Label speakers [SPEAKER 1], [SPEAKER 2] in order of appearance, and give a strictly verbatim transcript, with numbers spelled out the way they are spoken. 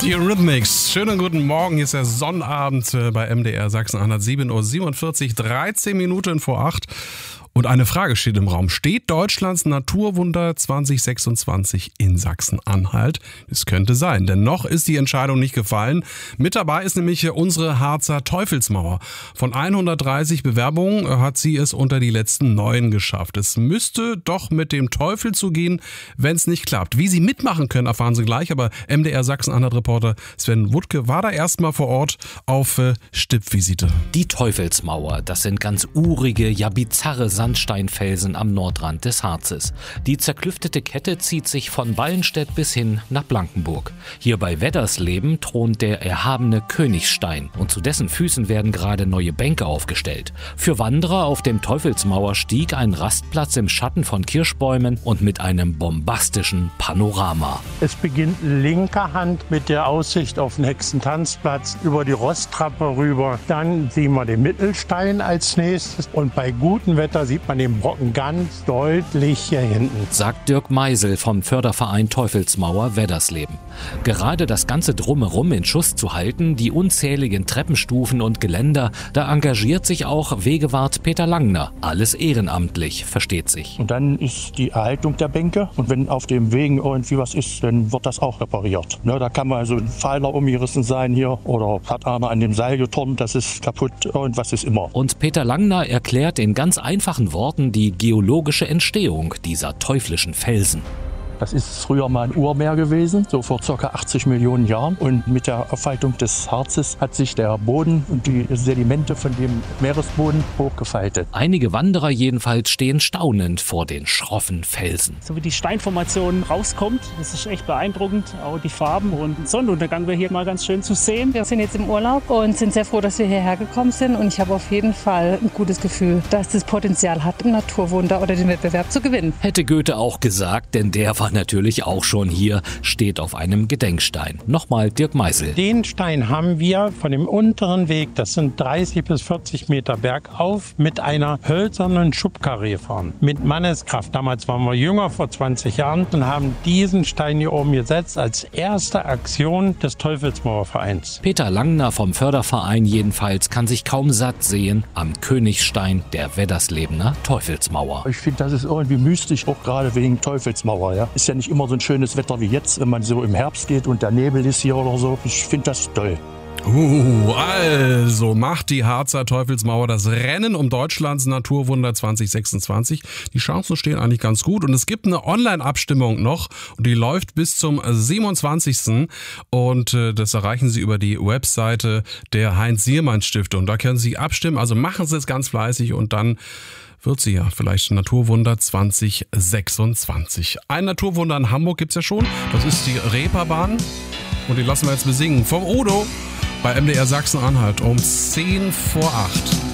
[SPEAKER 1] Die Eurythmics. Schönen guten Morgen. Hier ist der Sonnabend bei M D R Sachsen-Anhalt. sieben Uhr siebenundvierzig, dreizehn Minuten vor acht. Und eine Frage steht im Raum. Steht Deutschlands Naturwunder zwanzig sechsundzwanzig in Sachsen-Anhalt? Es könnte sein, denn noch ist die Entscheidung nicht gefallen. Mit dabei ist nämlich unsere Harzer Teufelsmauer. Von hundertdreißig Bewerbungen hat sie es unter die letzten neun geschafft. Es müsste doch mit dem Teufel zugehen, wenn es nicht klappt. Wie Sie mitmachen können, erfahren Sie gleich. Aber M D R Sachsen-Anhalt-Reporter Sven Wuttke war da erstmal vor Ort auf äh, Stippvisite.
[SPEAKER 2] Die Teufelsmauer, das sind ganz urige, ja bizarre Sandsteinfelsen am Nordrand des Harzes. Die zerklüftete Kette zieht sich von Wallenstedt bis hin nach Blankenburg. Hier bei Weddersleben thront der erhabene Königstein und zu dessen Füßen werden gerade neue Bänke aufgestellt. Für Wanderer auf dem Teufelsmauerstieg ein Rastplatz im Schatten von Kirschbäumen und mit einem bombastischen Panorama.
[SPEAKER 3] Es beginnt linker Hand mit der Aussicht auf den Hexentanzplatz über die Rosttrappe rüber. Dann sehen wir den Mittelstein als nächstes und bei gutem Wetter sieht man den Brocken ganz deutlich hier hinten.
[SPEAKER 2] Sagt Dirk Meisel vom Förderverein Teufelsmauer Weddersleben. Gerade das ganze Drumherum in Schuss zu halten, die unzähligen Treppenstufen und Geländer, da engagiert sich auch Wegewart Peter Langner. Alles ehrenamtlich, versteht sich.
[SPEAKER 3] Und dann ist die Erhaltung der Bänke und wenn auf dem Wegen irgendwie was ist, dann wird das auch repariert. Ne, da kann mal also ein Pfeiler umgerissen sein hier oder hat einer an dem Seil geturnt, das ist kaputt, irgendwas ist immer.
[SPEAKER 2] Und Peter Langner erklärt in ganz einfachen Worten die geologische Entstehung dieser teuflischen Felsen.
[SPEAKER 3] Das ist früher mal ein Urmeer gewesen, so vor ca. achtzig Millionen Jahren. Und mit der Aufhaltung des Harzes hat sich der Boden und die Sedimente von dem Meeresboden hochgefaltet.
[SPEAKER 2] Einige Wanderer jedenfalls stehen staunend vor den schroffen Felsen.
[SPEAKER 4] So wie die Steinformation rauskommt, das ist echt beeindruckend. Auch die Farben und den Sonnenuntergang wäre hier mal ganz schön zu sehen.
[SPEAKER 5] Wir sind jetzt im Urlaub und sind sehr froh, dass wir hierher gekommen sind. Und ich habe auf jeden Fall ein gutes Gefühl, dass das Potenzial hat, im Naturwunder oder den Wettbewerb zu gewinnen.
[SPEAKER 2] Hätte Goethe auch gesagt, denn der war natürlich auch schon hier, steht auf einem Gedenkstein. Nochmal Dirk Meisel.
[SPEAKER 3] Den Stein haben wir von dem unteren Weg, das sind dreißig bis vierzig Meter bergauf, mit einer hölzernen Schubkarre fahren. Mit Manneskraft. Damals waren wir jünger, vor zwanzig Jahren, und haben diesen Stein hier oben gesetzt als erste Aktion des Teufelsmauervereins.
[SPEAKER 2] Peter Langner vom Förderverein jedenfalls kann sich kaum satt sehen am Königstein der Wedderslebener Teufelsmauer.
[SPEAKER 3] Ich finde, das ist irgendwie mystisch, auch gerade wegen Teufelsmauer. Ja. Ist ja nicht immer so ein schönes Wetter wie jetzt, wenn man so im Herbst geht und der Nebel ist hier oder so. Ich finde das toll.
[SPEAKER 1] Uh, also macht die Harzer Teufelsmauer das Rennen um Deutschlands Naturwunder zwanzig sechsundzwanzig. Die Chancen stehen eigentlich ganz gut und es gibt eine Online-Abstimmung noch und die läuft bis zum siebenundzwanzigsten und äh, das erreichen Sie über die Webseite der Heinz-Siermann-Stiftung. Da können Sie abstimmen, also machen Sie es ganz fleißig und dann wird sie ja vielleicht Naturwunder zwanzig sechsundzwanzig. Ein Naturwunder in Hamburg gibt's ja schon, das ist die Reeperbahn und die lassen wir jetzt besingen vom Udo bei M D R Sachsen-Anhalt um zehn vor acht.